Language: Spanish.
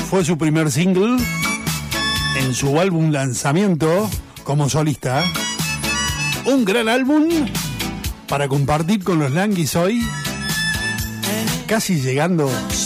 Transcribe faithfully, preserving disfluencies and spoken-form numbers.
Fue su primer single en su álbum lanzamiento como solista. Un gran álbum para compartir con los Languis hoy, casi llegando